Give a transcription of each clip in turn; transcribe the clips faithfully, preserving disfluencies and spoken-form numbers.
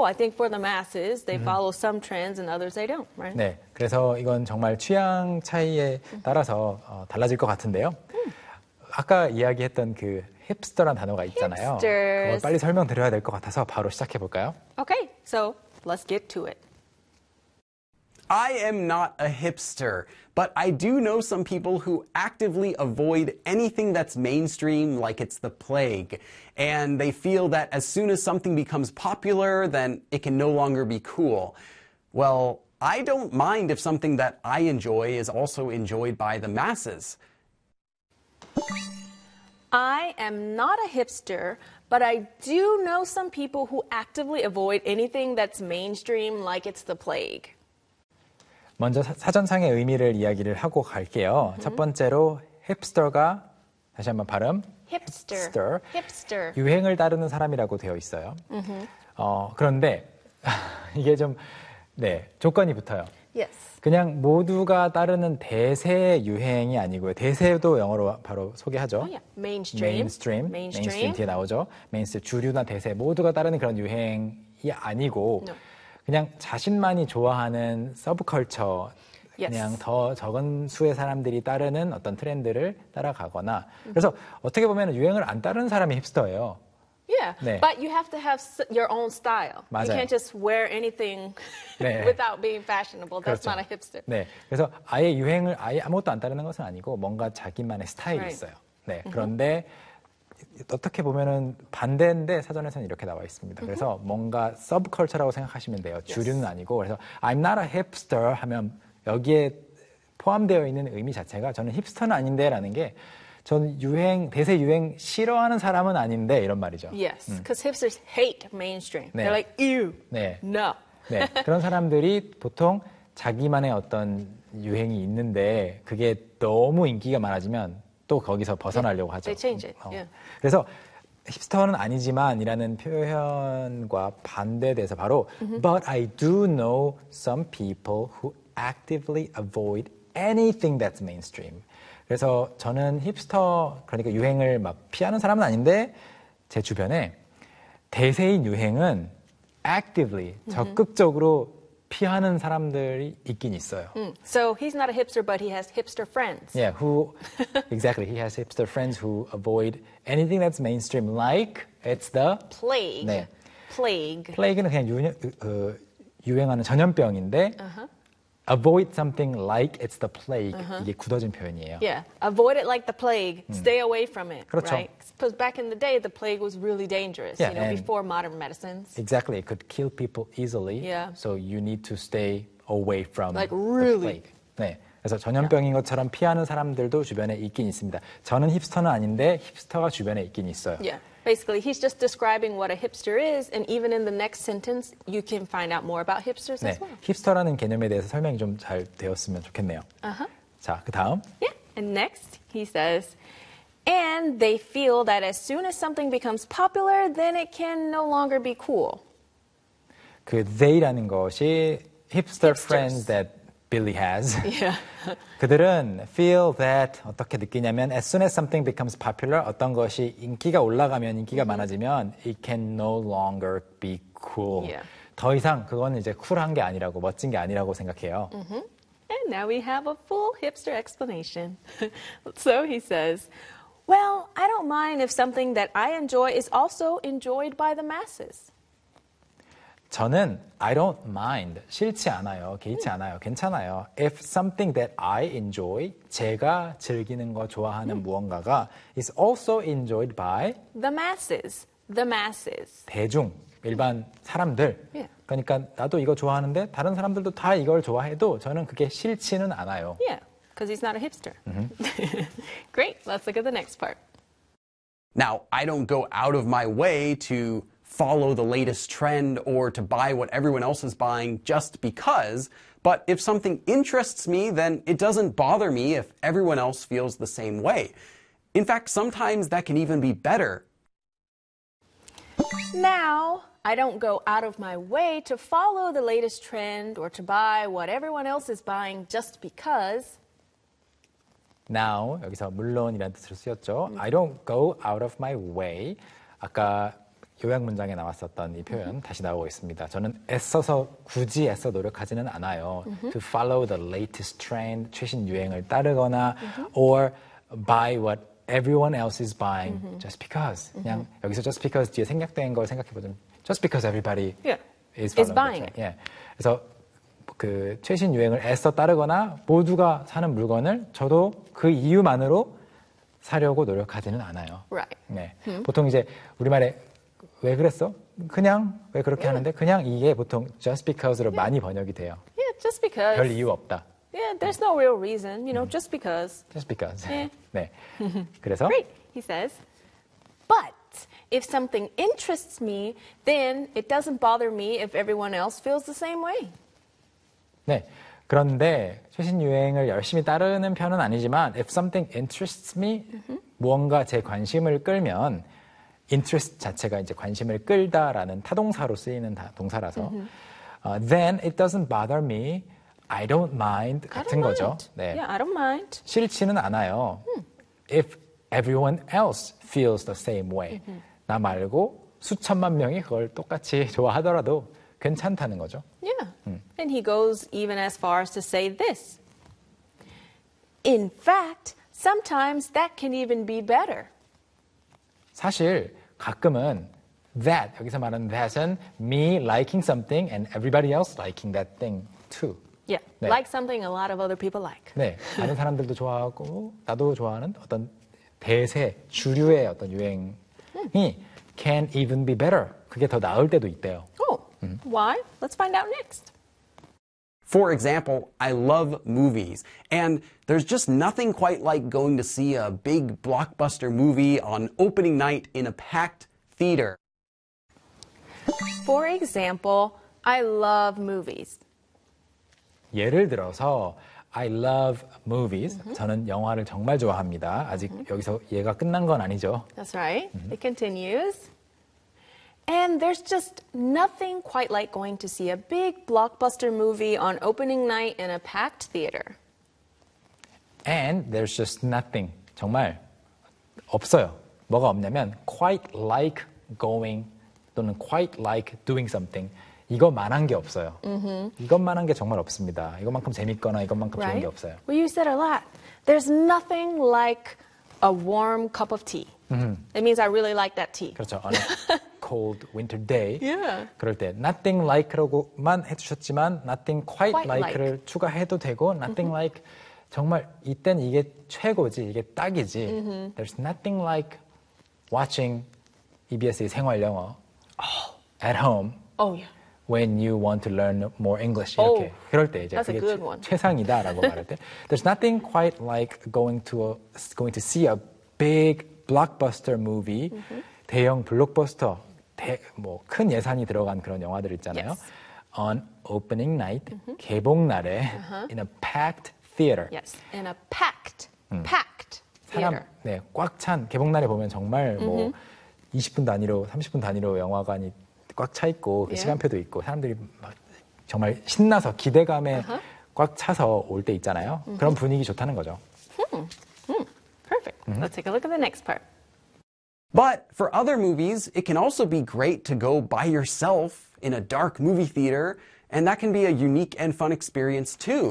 people, I think for the masses, they follow some trends and others they don't, right? 네, 그래서 이건 정말 취향 차이에 따라서 어, 달라질 것 같은데요. 음. 아까 이야기했던 그 힙스터란 단어가 있잖아요. Hipsters. 그걸 빨리 설명드려야 될 것 같아서 바로 시작해 볼까요? Okay, so let's get to it. I am not a hipster, but I do know some people who actively avoid anything that's mainstream like it's the plague. And they feel that as soon as something becomes popular, then it can no longer be cool. Well, I don't mind if something that I enjoy is also enjoyed by the masses. I am not a hipster, but I do know some people who actively avoid anything that's mainstream like it's the plague. 먼저 사, 사전상의 의미를 이야기를 하고 갈게요. 첫 번째로 힙스터가 다시 한번 발음. Hipster. Hipster. 유행을 따르는 사람이라고 되어 있어요. 어, 그런데 이게 좀 네, 조건이 붙어요. Yes. 그냥 모두가 따르는 대세 유행이 아니고요. 대세도 영어로 바로 소개하죠. Oh, yeah. Mainstream. Mainstream. Mainstream. Mainstream 뒤에 나오죠. Mainstream 주류나 대세 모두가 따르는 그런 유행이 아니고 No. 그냥 자신만이 좋아하는 서브컬처 Yes. 그냥 더 적은 수의 사람들이 따르는 어떤 트렌드를 따라가거나 그래서 어떻게 보면 유행을 안 따르는 사람이 힙스터예요. Yeah, 네. but you have to have your own style. 맞아요. You can't just wear anything 네. without being fashionable. That's 그렇죠. not a hipster. 네, 그래서 아예 유행을 아예 아무것도 안 따르는 것은 아니고 뭔가 자기만의 스타일이 Right. 있어요. 네, 그런데 어떻게 보면은 반대인데 사전에서는 이렇게 나와 있습니다. 그래서 뭔가 서브컬처라고 생각하시면 돼요. 주류는 아니고 그래서 I'm not a hipster 하면 여기에 포함되어 있는 의미 자체가 저는 힙스터는 아닌데라는 게 전 유행 대세 유행 싫어하는 사람은 아닌데 이런 말이죠. Yes, because hipsters hate mainstream. 네. They're like, ew, 네. no. 네, 그런 사람들이 보통 자기만의 어떤 유행이 있는데 그게 너무 인기가 많아지면 또 거기서 벗어나려고 하죠. They change it. 어. Yeah. 그래서 힙스터는 아니지만이라는 표현과 반대돼서 바로 But I do know some people who actively avoid anything that's mainstream. 그래서 저는 힙스터 그러니까 유행을 막 피하는 사람은 아닌데 제 주변에 대세인 유행은 actively 적극적으로 피하는 사람들이 있긴 있어요. Mm. So he's not a hipster, but he has hipster friends. Yeah, who exactly? He has hipster friends who avoid anything that's mainstream, like it's the Plague. 네. Plague. plague는 그냥 유, 어, 유행하는 전염병인데 Uh-huh. avoid something like it's the plague 이게 굳어진 표현이에요. Yeah, avoid it like the plague. Stay away from it. 그렇죠. Right? Because back in the day, the plague was really dangerous. Yeah, you know, and- before modern medicines. Exactly, it could kill people easily. Yeah. So you need to stay away from Like the really? plague. 네. 그래서 전염병인 것처럼 피하는 사람들도 주변에 있긴 있습니다. 저는 힙스터는 아닌데 힙스터가 주변에 있긴 있어요. Yeah. Basically, he's just describing what a hipster is, and even in the next sentence, you can find out more about hipsters 네, as well. 힙스터라는 개념에 대해서 설명이 좀 잘 되었으면 좋겠네요. Uh-huh. 자, 그 다음. Yeah. And next, he says, and they feel that as soon as something becomes popular, then it can no longer be cool. 그 they라는 것이 hipster Hipsters. friends that Billy has. Yeah. 그들은 feel that 어떻게 느끼냐면 as soon as something becomes popular 어떤 것이 인기가 올라가면 인기가 많아지면 it can no longer be cool. Yeah. 더 이상 그건 이제 쿨한 게 아니라고 멋진 게 아니라고 생각해요. And now we have a full hipster explanation. So he says, well, I don't mind if something that I enjoy is also enjoyed by the masses. 저는 I don't mind, 싫지 않아요, 개의치 않아요, 괜찮아요. If something that I enjoy, 제가 즐기는 거 좋아하는 무언가가 is also enjoyed by The masses. The masses. 대중, 일반 사람들. Yeah. 그러니까 나도 이거 좋아하는데 다른 사람들도 다 이걸 좋아해도 저는 그게 싫지는 않아요. Yeah, because he's not a hipster. Great. Let's look at the next part. Now, I don't go out of my way to follow the latest trend or to buy what everyone else is buying just because, but if something interests me, then it doesn't bother me if everyone else feels the same way. In fact, sometimes that can even be better. Now, I don't go out of my way to follow the latest trend or to buy what everyone else is buying just because. Now, 여기서 물론이라는 뜻으로 쓰였죠. I don't go out of my way. 아까 요약 문장에 나왔었던 이 표현 다시 나오고 있습니다. 저는 애써서 굳이 애써 노력하지는 않아요. To follow the latest trend, 최신 유행을 따르거나 or buy what everyone else is buying just because. 그냥 여기서 just because 뒤에 생략된 걸 생각해보자면 just because everybody Yeah. is, Is following buying the trend. 예. 그래서 그 최신 유행을 애써 따르거나 모두가 사는 물건을 저도 그 이유만으로 사려고 노력하지는 않아요. Right. 네. 보통 이제 우리말에 왜 그랬어? 그냥 왜 그렇게 하는데 그냥 이게 보통 just because로 많이 번역이 돼요. Yeah, just because. 별 이유 없다. Yeah, there's no real reason, you know, just because. Just because. 예. 네. 그래서 Great, he says. But if something interests me, then it doesn't bother me if everyone else feels the same way. 네. 그런데 최신 유행을 열심히 따르는 편은 아니지만 if something interests me 무언가 제 관심을 끌면 interest 자체가 이제 관심을 끌다라는 타동사로 쓰이는 다- 동사라서 어, then it doesn't bother me. I don't mind I 같은 don't 거죠. mind. 네. Yeah, I don't mind. 싫지는 않아요. If everyone else feels the same way. 나 말고 수천만 명이 그걸 똑같이 좋아하더라도 괜찮다는 거죠. Yeah. And he goes even as far as to say this. In fact, sometimes that can even be better. 사실 가끔은 that 여기서 말하는 that은 me liking something and everybody else liking that thing too. Yeah, 네. like something a lot of other people like. 네, 다른 사람들도 좋아하고 나도 좋아하는 어떤 대세 주류의 어떤 유행이 can even be better. 그게 더 나을 때도 있대요. Oh, why? Let's find out next. For example, I love movies, and there's just nothing quite like going to see a big blockbuster movie on opening night in a packed theater. For example, I love movies. 예를 들어서 I love movies. 저는 영화를 정말 좋아합니다. 아직 여기서 얘가 끝난 건 아니죠. That's right. It continues. And there's just nothing quite like going to see a big blockbuster movie on opening night in a packed theater. And there's just nothing. 정말 없어요. 뭐가 없냐면 quite like going 또는 quite like doing something. 이것만한 게 없어요. 이것만한 게 정말 없습니다. 이것만큼 재밌거나 이것만큼 좋은 Right? 게 없어요. Well, you said a lot. There's nothing like a warm cup of tea. It means I really like that tea. 그렇죠. On a cold winter day. Yeah. 그럴 때 nothing like라고만 해주셨지만 nothing quite, Quite like를 추가해도 되고 nothing like 정말 이땐 이게 최고지, 이게 딱이지. There's nothing like watching 이비에스의 생활 영어 at home Oh, yeah. when you want to learn more English. Oh, 이렇게 그럴 때 이제 that's a 그게 good 최- one. 최상이다라고 말할 때 There's nothing quite like going to a, going to see a big blockbuster movie. 대형 블록버스터 뭐 큰 예산이 들어간 그런 영화들 있잖아요. Yes. On opening night, 개봉 날에 in a packed theater. Yes. In a packed, packed 사람 theater. 네, 꽉 찬 개봉 날에 보면 정말 뭐 이십 분 단위로 삼십 분 단위로 영화관이 꽉 차 있고 그 Yeah. 시간표도 있고 사람들이 막 정말 신나서 기대감에 꽉 차서 올 때 있잖아요. 그런 분위기 좋다는 거죠. Perfect. Let's take a look at the next part. But for other movies, it can also be great to go by yourself in a dark movie theater, and that can be a unique and fun experience too.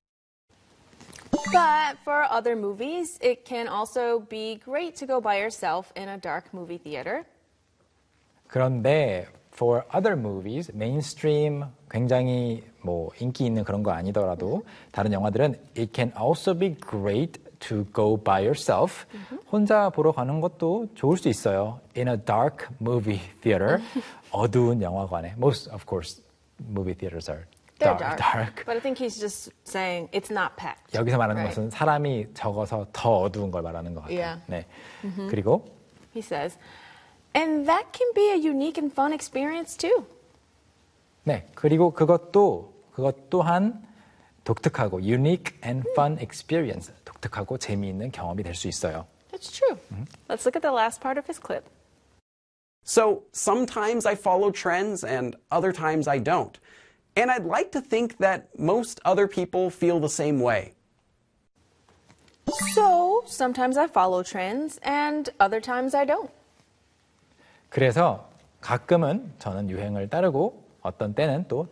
But for other movies, it can also be great to go by yourself in a dark movie theater. 그런데 for other movies, 메인스트림 굉장히 뭐 인기 있는 그런 거 아니더라도 다른 영화들은 it can also be great to go by yourself. 혼자 보러 가는 것도 좋을 수 있어요. In a dark movie theater. 어두운 영화관에. Most, of course, movie theaters are They're dark. dark. But I think he's just saying it's not packed. 여기서 말하는 Right. 것은 사람이 적어서 더 어두운 걸 말하는 것 같아요. Yeah. 네. 그리고 He says, and that can be a unique and fun experience too. 네, 그리고 그것도 그것 또한 독특하고 unique and fun experience, 독특하고 재미있는 경험이 될 수 있어요. That's true. Let's look at the last part of his clip. So sometimes I follow trends and other times I don't. And I'd like to think that most other people feel the same way. So sometimes I follow trends and other times I don't. 그래서 가끔은 저는 유행을 따르고 어떤 때는 또